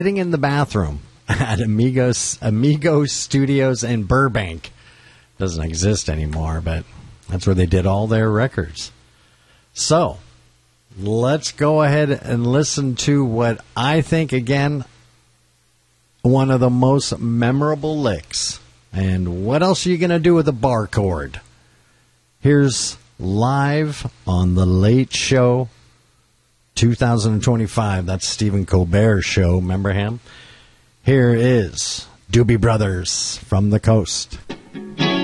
sitting in the bathroom at Amigo Studios in Burbank. Doesn't exist anymore, but that's where they did all their records. So, let's go ahead and listen to what I think, again, one of the most memorable licks. And what else are you going to do with a bar chord? Here's Live on The Late Show 2025. That's Stephen Colbert's show. Remember him? Here is Doobie Brothers from the Coast.